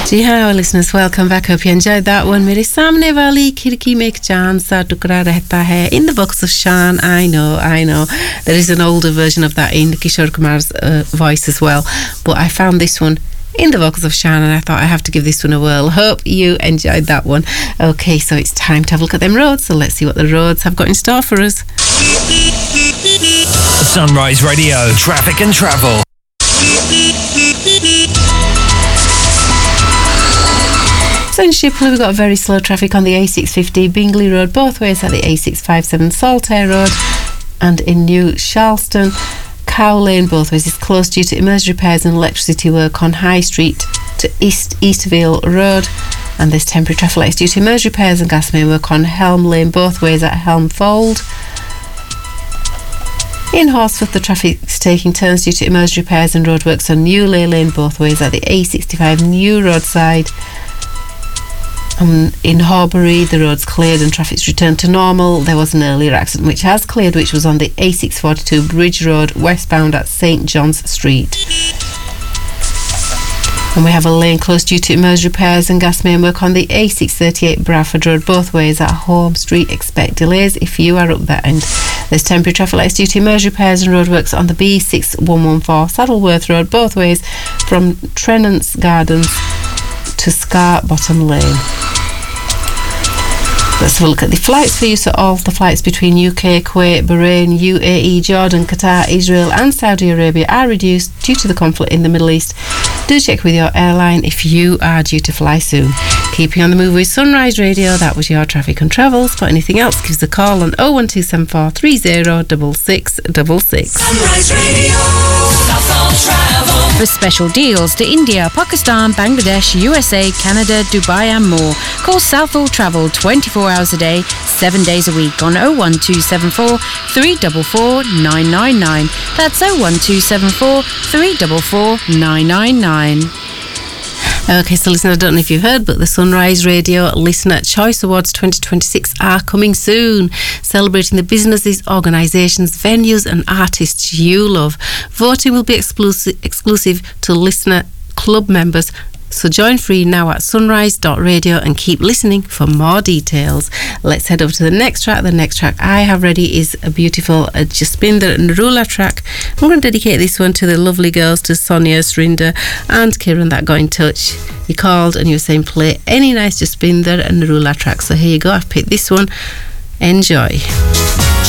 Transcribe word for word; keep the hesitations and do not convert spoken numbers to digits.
जी हाँ listeners, welcome back. Hope you enjoyed that one. मेरे सामने वाली खिड़की में एक चांद सा टुकड़ा रहता है. In the Box of Shan. I know, I know. There is an older version of that in Kishore Kumar's uh, voice as well. But I found this one in the Box of Shan and I thought I have to give this one a whirl. Hope you enjoyed that one. Okay, so it's time to have a look at them roads. So let's see what the roads have got in store for us. Sunrise Radio, traffic and travel. So in Shipley, we've got very slow traffic on the A six fifty Bingley Road, both ways at the A six fifty-seven Saltaire Road, and in New Charleston, Cow Lane, both ways is closed due to emergency repairs and electricity work on High Street to East Easterville Road, and there's temporary traffic lights due to emergency repairs and gas main work on Helm Lane, both ways at Helm Fold. In Horsforth, the traffic's taking turns due to emergency repairs and roadworks on New Ley Lane, both ways at the A sixty-five New Roadside. Um, in Horbury, the road's cleared and traffic's returned to normal. There was an earlier accident which has cleared, which was on the A six forty-two Bridge Road, westbound at St John's Street. And we have a lane closed due to emergency repairs and gas main work on the A six thirty-eight Bradford Road, both ways at Home Street. Expect delays if you are up that end. There's temporary traffic lights due to emergency repairs and roadworks on the B six one fourteen Saddleworth Road, both ways from Trennant's Gardens to Scar Bottom Lane. Let's have a look at the flights for you. So all the flights between U K, Kuwait, Bahrain, U A E, Jordan, Qatar, Israel and Saudi Arabia are reduced due to the conflict in the Middle East. Do check with your airline if you are due to fly soon. Keeping on the move with Sunrise Radio, that was your traffic and travels. For anything else, give us a call on oh one two seven four three oh six six six six. Sunrise Radio, Southall Travel. For special deals to India, Pakistan, Bangladesh, U S A, Canada, Dubai and more, call Southall Travel twenty-four hours a day, seven days a week on oh one two seven four three four four nine nine nine. That's oh one two seven four three four four nine nine nine. Okay, so listen, I don't know if you've heard, but the Sunrise Radio Listener Choice Awards twenty twenty-six are coming soon, celebrating the businesses, organisations, venues and artists you love. Voting will be exclusive, exclusive to Listener Club members, so join free now at sunrise dot radio and keep listening for more details. Let's head over to the next track. The next track I have ready is a beautiful uh, Jaspinder Narula track. I'm going to dedicate this one to the lovely girls, to Sonia, Surinder and Kiran that got in touch. You called and you were saying play any nice Jaspinder and Narula track. So here you go, I've picked this one. Enjoy.